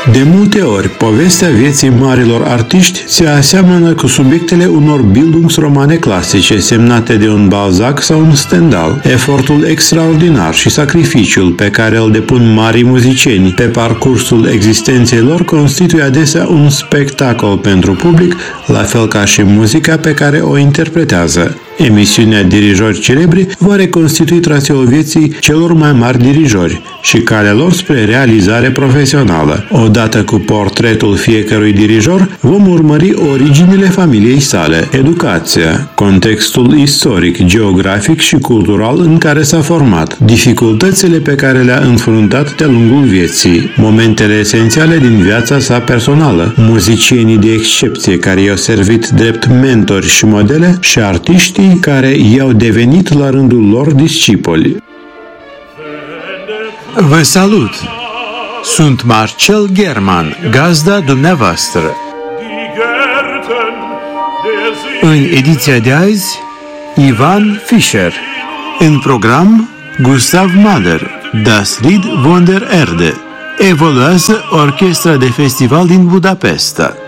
De multe ori, povestea vieții marilor artiști se aseamănă cu subiectele unor Bildungsromane clasice semnate de un Balzac sau un Stendhal. Efortul extraordinar și sacrificiul pe care îl depun marii muzicieni pe parcursul existenței lor constituie adesea un spectacol pentru public, la fel ca și muzica pe care o interpretează. Emisiunea Dirijori Celebri va reconstitui traseul vieții celor mai mari dirijori și calea lor spre realizare profesională. Odată cu portretul fiecărui dirijor, vom urmări originile familiei sale, educația, contextul istoric, geografic și cultural în care s-a format, dificultățile pe care le-a înfruntat de-a lungul vieții, momentele esențiale din viața sa personală, muzicienii de excepție care i-au servit drept mentori și modele și artiștii care i-au devenit la rândul lor discipoli. Vă salut! Sunt Marcel German, gazda dumneavoastră. În ediția de azi, Ivan Fischer. În program, Gustav Mahler, Das Lied von der Erde. Evoluează Orchestra de Festival din Budapesta.